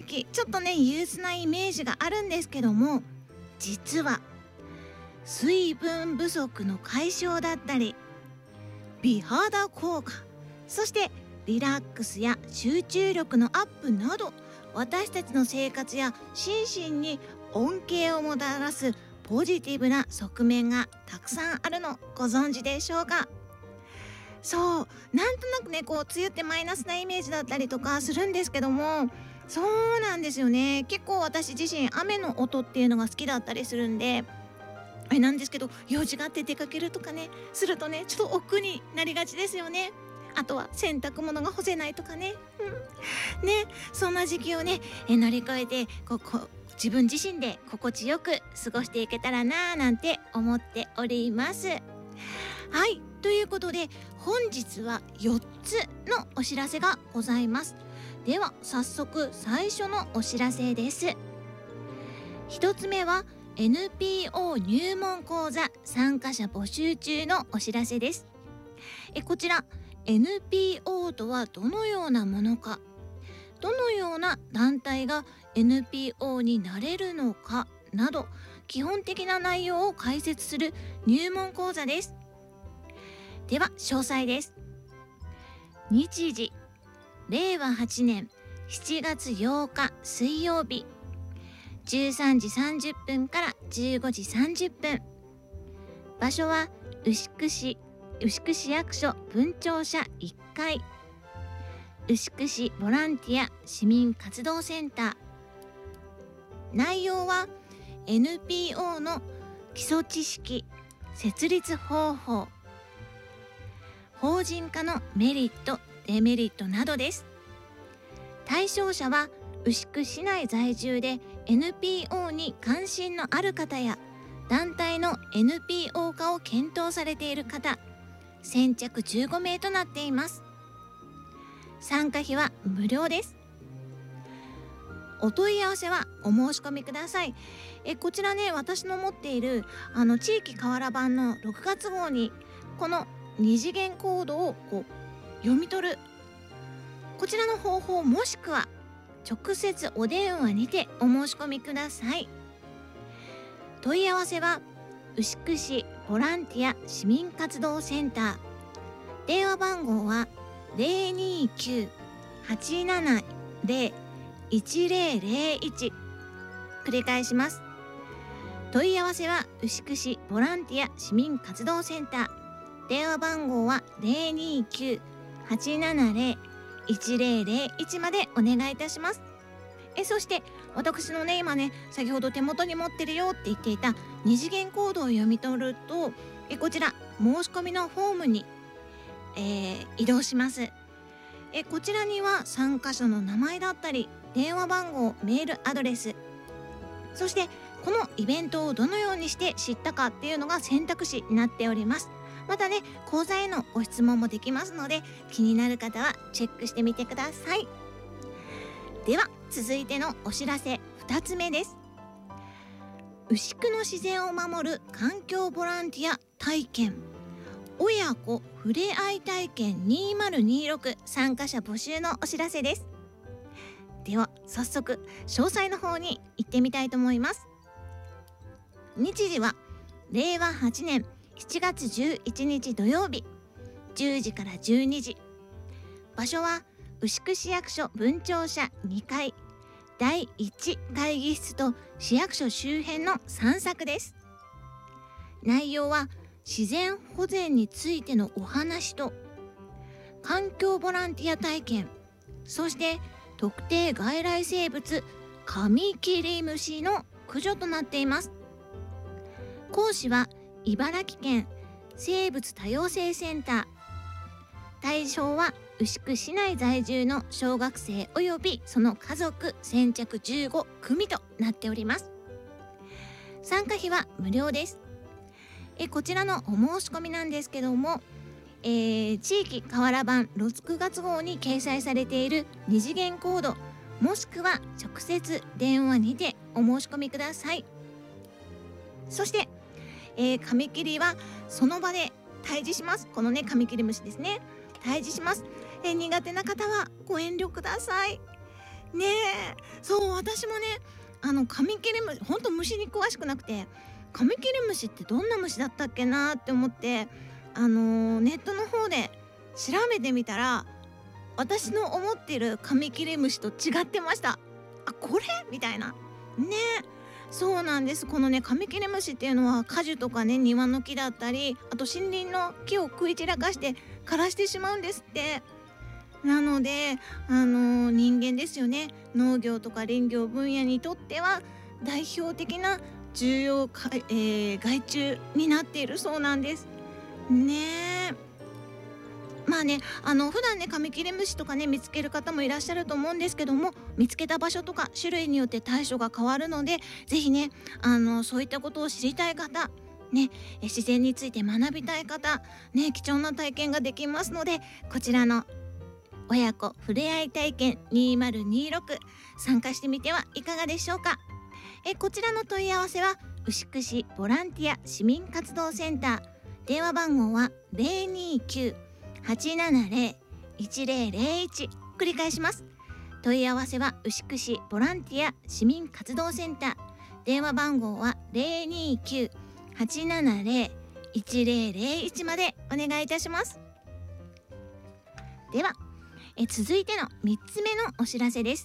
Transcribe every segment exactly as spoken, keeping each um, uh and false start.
期ちょっとね憂鬱なイメージがあるんですけども、実は水分不足の解消だったり美肌効果、そしてリラックスや集中力のアップなど、私たちの生活や心身に恩恵をもたらすポジティブな側面がたくさんあるのご存知でしょうか。そう、なんとなくねこう梅雨ってマイナスなイメージだったりとかするんですけども、そうなんですよね。結構私自身雨の音っていうのが好きだったりするんで、あれなんですけど、用事があって出かけるとかねするとねちょっと億劫になりがちですよね。あとは洗濯物が干せないとかね、うん、ね、そんな時期をねえ乗り越えてここ自分自身で心地よく過ごしていけたらなぁなんて思っております。はい、ということで本日はよっつのお知らせがございます。では早速最初のお知らせです。ひとつめは エヌピーオー 入門講座参加者募集中のお知らせです。えこちら エヌピーオー とはどのようなものか、どのような団体が エヌピーオー になれるのかなど基本的な内容を解説する入門講座です。では詳細です。日時れいわはちねんしちがつようか水曜日じゅうさんじさんじゅっぷんからじゅうごじさんじゅっぷん。場所は牛久市牛久市役所分庁舎いっかい、牛久市ボランティア市民活動センター。内容は エヌピーオー の基礎知識、設立方法、法人化のメリットデメリットなどです。対象者は牛久市内在住で エヌピーオー に関心のある方や団体の エヌピーオー 化を検討されている方、先着じゅうごめいとなっています。参加費は無料です。お問い合わせはお申し込みください。えこちらね、私の持っているあの地域河原版のろくがつ号にこの二次元コードをこう読み取る、こちらの方法もしくは直接お電話にてお申し込みください。問い合わせは牛久市ボランティア市民活動センター、電話番号は ゼロにきゅう はちなな ゼロ いちゼロゼロいち。 繰り返します。問い合わせは牛久市ボランティア市民活動センター、電話番号は ゼロにきゅう はちななゼロ いちゼロゼロいち までお願いいたします。えそして私のね今ね先ほど手元に持ってるよって言っていた二次元コードを読み取ると、えこちら申し込みのフォームに、えー、移動します。えこちらには参加者の名前だったり電話番号、メールアドレス、そしてこのイベントをどのようにして知ったかっていうのが選択肢になっております。またね講座へのご質問もできますので、気になる方はチェックしてみてください。では続いてのお知らせふたつめです。牛久の自然を守る環境ボランティア体験、親子ふれあい体験にせんにじゅうろく参加者募集のお知らせです。では早速詳細の方に行ってみたいと思います。日時はれいわはちねんしちがつじゅういちにち土曜日じゅうじからじゅうにじ。場所は牛久市役所分庁舎にかいだいいち会議室と市役所周辺の散策です。内容は自然保全についてのお話と環境ボランティア体験、そして特定外来生物カミキリムシの駆除となっています。講師は茨城県生物多様性センター。対象は牛久市内在住の小学生およびその家族先着じゅうごくみとなっております。参加費は無料です。えこちらのお申し込みなんですけども、えー、地域河原版ろくがつ号に掲載されている二次元コードもしくは直接電話にてお申し込みください。そして、えー、カミキリはその場で退治します。このねカミキリムシですね、退治します。えー、苦手な方はご遠慮ください。 ねえ、そう私もね、あのカミキリムシ、ほんと虫に詳しくなくて、カミキリムシってどんな虫だったっけなって思って、あのネットの方で調べてみたら、私の思っているカミキリムシと違ってました。あ、これみたいな。ね、そうなんです。このね、カミキリムシっていうのは果樹とかね、庭の木だったり、あと森林の木を食い散らかして枯らしてしまうんですって。なので、あの人間ですよね。農業とか林業分野にとっては代表的な重要か、えー害虫になっているそうなんです。ねえ。まあね、あの普段ねカミキリムシとかね見つける方もいらっしゃると思うんですけども、見つけた場所とか種類によって対処が変わるので、ぜひね、あのそういったことを知りたい方ね、え自然について学びたい方ね、貴重な体験ができますので、こちらの親子ふれあい体験にせんにじゅうろく参加してみてはいかがでしょうか。えこちらの問い合わせは牛久市ボランティア市民活動センター、電話番号は ゼロにきゅう はちななゼロ いちゼロゼロいち、繰り返します。問い合わせは牛久市ボランティア市民活動センター、電話番号はゼロにきゅう はちななゼロ いちゼロゼロいちまでお願いいたします。ではえ続いてのみっつめのお知らせです。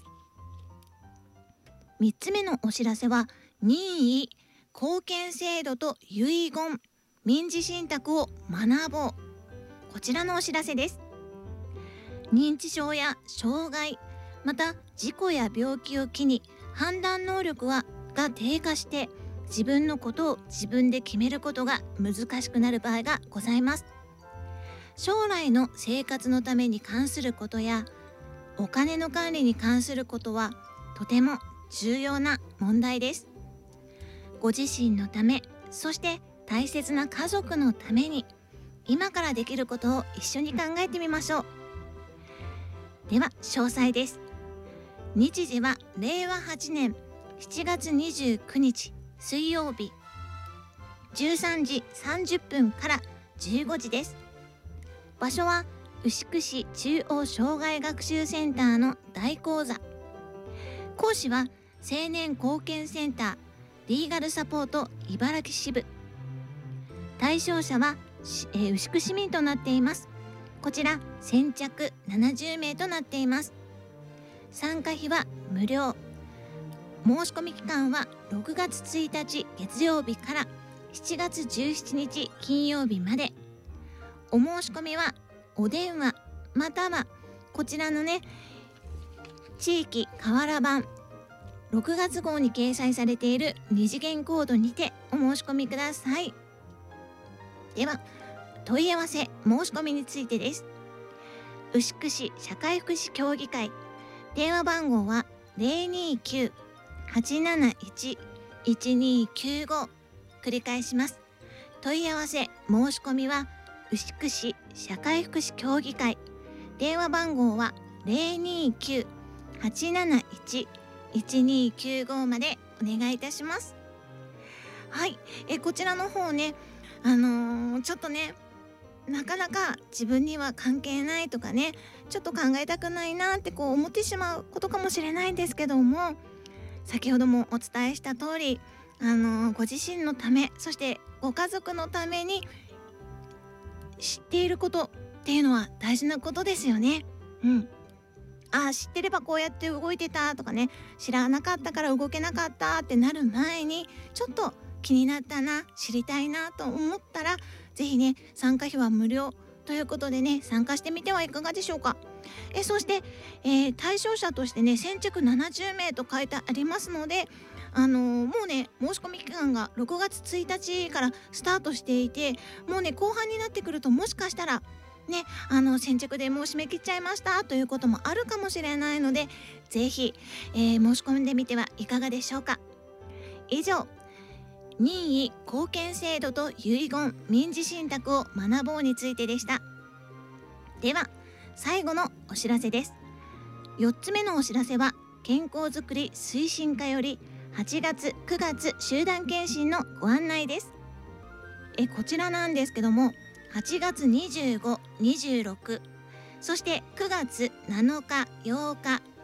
みっつめのお知らせは、任意貢献制度と遺言民事信託を学ぼう、こちらのお知らせです。認知症や障害、また事故や病気を機に判断能力はが低下して、自分のことを自分で決めることが難しくなる場合がございます。将来の生活のために関することやお金の管理に関することはとても重要な問題です。ご自身のため、そして大切な家族のために今からできることを一緒に考えてみましょう。では詳細です。日時はれいわはちねんしちがつにじゅうくにち水曜日、じゅうさんじさんじゅっぷんからじゅうごじです。場所は牛久市中央障害学習センターの大講座。講師は青年貢献センターリーガルサポート茨城支部。対象者は、えー、牛久市民となっています。こちら先着ななじゅうめいとなっています。参加費は無料。申し込み期間はろくがつついたち月曜日からしちがつじゅうしちにち金曜日まで。お申し込みはお電話またはこちらのね地域瓦版ろくがつ号に掲載されている二次元コードにてお申し込みください。では問い合わせ申し込みについてです。牛久市社会福祉協議会、電話番号はゼロにきゅう はちなないち いちにきゅうご、繰り返します。問い合わせ申し込みは牛久市社会福祉協議会、電話番号はゼロにきゅう はちなないち いちにきゅうごまでお願いいたします。はい、えこちらの方ね、あのー、ちょっとねなかなか自分には関係ないとかね、ちょっと考えたくないなってこう思ってしまうことかもしれないんですけども、先ほどもお伝えした通り、あのー、ご自身のため、そしてご家族のために知っていることっていうのは大事なことですよね。うん。ああ、知ってればこうやって動いてたとかね、知らなかったから動けなかったってなる前に、ちょっと気になったな、知りたいなと思ったら、ぜひね、参加費は無料ということでね、参加してみてはいかがでしょうか。えそして、えー対象者としてね、先着ななじゅうめいと書いてありますので、あのーもうね、申し込み期間がろくがつついたちからスタートしていて、もうね、後半になってくるともしかしたらね、あの先着でもう締め切っちゃいましたということもあるかもしれないので、ぜひ、えー申し込んでみてはいかがでしょうか。以上、任意貢献制度と遺言民事信託を学ぼうについてでした。では最後のお知らせです。よっつめのお知らせは、健康づくり推進課よりはちがつくがつ集団検診のご案内です。えこちらなんですけども、はちがつにじゅうご、にじゅうろく、そしてくがつなのか、ようか、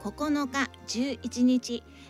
ここのかじゅういちにち